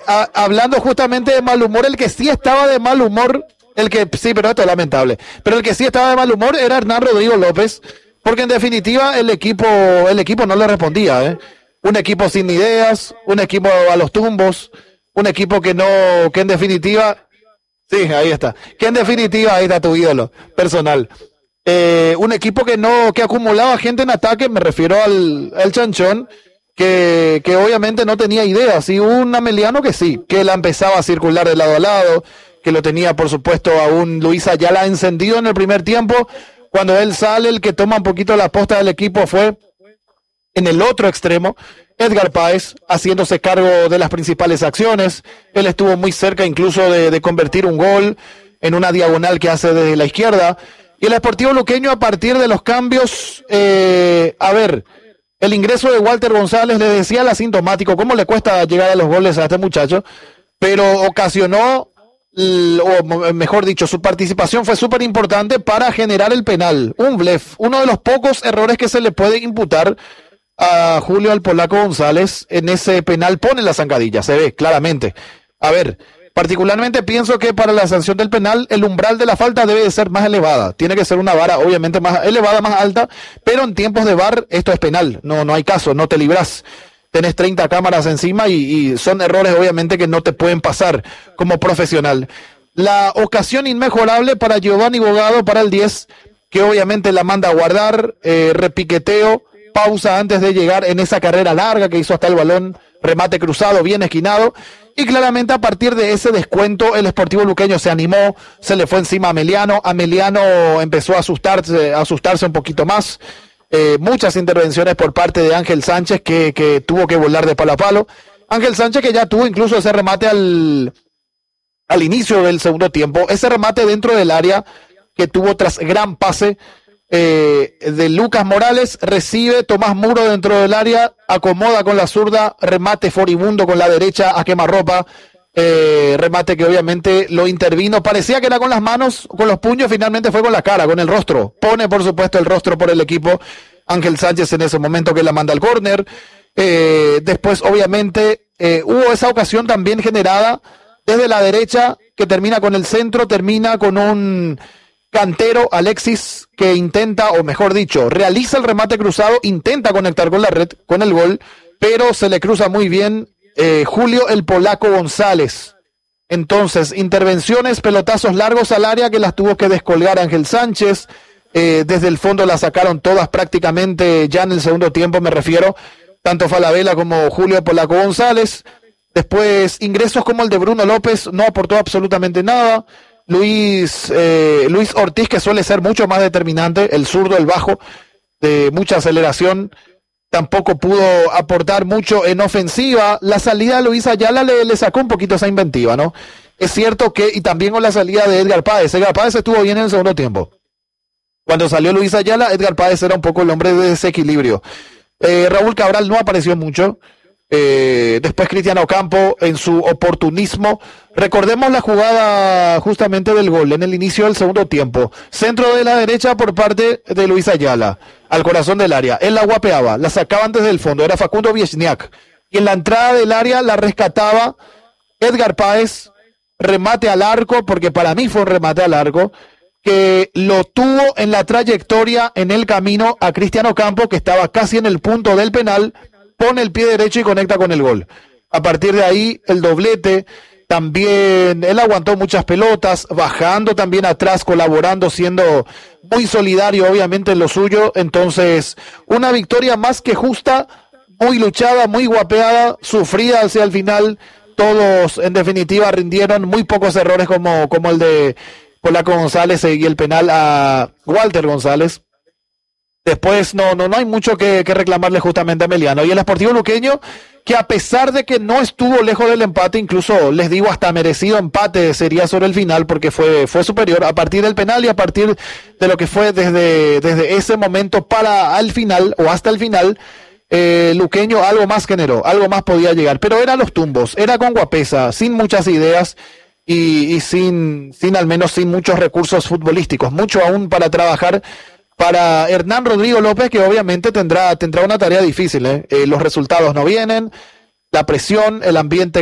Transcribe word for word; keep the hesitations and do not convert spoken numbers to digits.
a, hablando justamente de mal humor, el que sí estaba de mal humor, el que sí, pero esto es lamentable, pero el que sí estaba de mal humor era Hernán Rodrigo López, porque en definitiva el equipo, el equipo no le respondía, ¿eh? Un equipo sin ideas, un equipo a los tumbos, un equipo que no, que en definitiva, sí, ahí está, que en definitiva ahí está tu ídolo personal. Eh, un equipo que no, que acumulaba gente en ataque, me refiero al, al Chanchón, que, que obviamente no tenía ideas, y un Ameliano que sí, que la empezaba a circular de lado a lado, que lo tenía por supuesto a un Luis Ayala encendido en el primer tiempo. Cuando él sale, el que toma un poquito la posta del equipo fue en el otro extremo, Edgar Páez, haciéndose cargo de las principales acciones. Él estuvo muy cerca incluso de, de convertir un gol en una diagonal que hace desde la izquierda. Y el Sportivo Luqueño, a partir de los cambios, eh, a ver, el ingreso de Walter González, le decía al asintomático cómo le cuesta llegar a los goles a este muchacho, pero ocasionó, o mejor dicho, su participación fue súper importante para generar el penal, un blef, uno de los pocos errores que se le puede imputar a Julio al Polaco González. En ese penal pone la zancadilla, se ve claramente. A ver, particularmente pienso que para la sanción del penal el umbral de la falta debe de ser más elevada, tiene que ser una vara obviamente más elevada, más alta, pero en tiempos de V A R esto es penal, no, no hay caso, no te libras. Tenés treinta cámaras encima y, y son errores obviamente que no te pueden pasar como profesional. La ocasión inmejorable para Giovanni Bogado, para el diez, que obviamente la manda a guardar, eh, repiqueteo, pausa antes de llegar en esa carrera larga que hizo hasta el balón, remate cruzado, bien esquinado, y claramente a partir de ese descuento el Sportivo Luqueño se animó, se le fue encima a Ameliano, Ameliano empezó a asustarse, a asustarse un poquito más. Eh, muchas intervenciones por parte de Ángel Sánchez que, que tuvo que volar de palo a palo. Ángel Sánchez que ya tuvo incluso ese remate al, al inicio del segundo tiempo, ese remate dentro del área que tuvo tras gran pase eh, de Lucas Morales, recibe Tomás Muro dentro del área, acomoda con la zurda, remate furibundo con la derecha a quemarropa. Eh, remate que obviamente lo intervino, parecía que era con las manos, con los puños, finalmente fue con la cara, con el rostro, pone por supuesto el rostro por el equipo Ángel Sánchez en ese momento que la manda al córner. Eh, después obviamente eh, hubo esa ocasión también generada desde la derecha que termina con el centro, termina con un cantero, Alexis, que intenta, o mejor dicho, realiza el remate cruzado, intenta conectar con la red, con el gol, pero se le cruza muy bien Eh, Julio el Polaco González. Entonces, intervenciones, pelotazos largos al área que las tuvo que descolgar Ángel Sánchez. Eh, desde el fondo las sacaron todas prácticamente ya en el segundo tiempo, me refiero, tanto Falabella como Julio el Polaco González. Después, ingresos como el de Bruno López, no aportó absolutamente nada. Luis, eh, Luis Ortiz, que suele ser mucho más determinante, el zurdo, el bajo, de mucha aceleración, tampoco pudo aportar mucho en ofensiva. La salida de Luis Ayala le, le sacó un poquito esa inventiva, ¿no? Es cierto que, y también con la salida de Edgar Páez, Edgar Páez estuvo bien en el segundo tiempo. Cuando salió Luis Ayala, Edgar Páez era un poco el hombre de desequilibrio. Eh, Raúl Cabral no apareció mucho. Eh, después Cristiano Ocampo en su oportunismo. Recordemos la jugada justamente del gol en el inicio del segundo tiempo. Centro de la derecha por parte de Luis Ayala, al corazón del área. Él la guapeaba, la sacaba desde el fondo, era Facundo Viesniak. Y en la entrada del área la rescataba Edgar Páez, remate al arco, porque para mí fue un remate al arco, que lo tuvo en la trayectoria, en el camino a Cristiano Ocampo, que estaba casi en el punto del penal, pone el pie derecho y conecta con el gol. A partir de ahí, el doblete, también él aguantó muchas pelotas, bajando también atrás, colaborando, siendo muy solidario obviamente en lo suyo. Entonces, una victoria más que justa, muy luchada, muy guapeada, sufrida hacia el final. Todos en definitiva rindieron, muy pocos errores como, como el de Polaco González y el penal a Walter González. Después no, no, no hay mucho que, que reclamarle justamente a Ameliano. Y el Sportivo Luqueño, que a pesar de que no estuvo lejos del empate, incluso les digo hasta merecido empate sería sobre el final, porque fue, fue superior a partir del penal y a partir de lo que fue desde, desde ese momento para al final o hasta el final. Eh, Luqueño algo más generó, algo más podía llegar, pero era los tumbos, era con guapesa, sin muchas ideas y, y sin, sin al menos sin muchos recursos futbolísticos, mucho aún para trabajar para Hernán Rodrigo López, que obviamente tendrá, tendrá una tarea difícil, ¿eh? Eh, los resultados no vienen, la presión, el ambiente